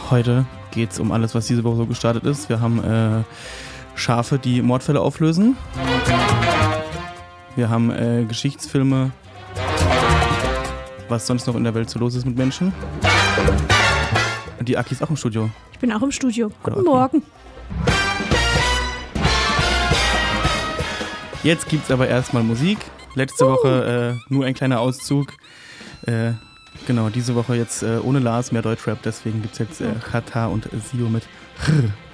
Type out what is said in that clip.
Heute geht es um alles, was diese Woche so gestartet ist. Wir haben Schafe, die Mordfälle auflösen. Wir haben Geschichtsfilme, was sonst noch in der Welt so los ist mit Menschen. Und die Aki ist auch im Studio. Ich bin auch im Studio. Guten Okay. Morgen. Jetzt gibt's aber erstmal Musik. Letzte Woche nur ein kleiner Auszug. Genau, diese Woche jetzt ohne Lars, mehr Deutschrap. Deswegen gibt's jetzt Chata und Sio mit